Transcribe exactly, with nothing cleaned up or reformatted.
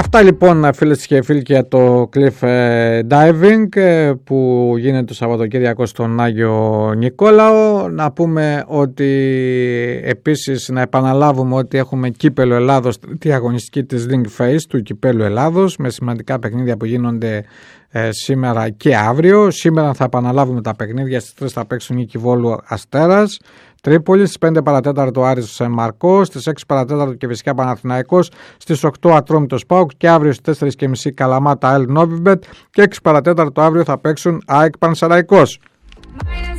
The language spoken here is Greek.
Αυτά λοιπόν, φίλες και φίλοι, για το Cliff Diving που γίνεται το Σαββατοκύριακο στον Άγιο Νικόλαο. Να πούμε ότι επίσης να επαναλάβουμε ότι έχουμε κύπελο Ελλάδος, τρίτη αγωνιστική της Link Face του κυπέλου Ελλάδος, με σημαντικά παιχνίδια που γίνονται ε, σήμερα και αύριο. Σήμερα θα επαναλάβουμε τα παιχνίδια. Στις τρεις θα παίξουν Νίκη Βόλου Αστέρας Τρίπολη, στις πέντε παρατέταρτο Άρης Μαρκό, στις έξι παρατέταρτο και φυσικά Παναθηναϊκός, στις οκτώ Ατρόμητος ΠΑΟΚ και αύριο στις τέσσερις και μισή Καλαμάτα ΑΕΛ Νόβιμπετ και έξι παρατέταρτο αύριο θα παίξουν ΑΕΚ Πανσεραϊκός.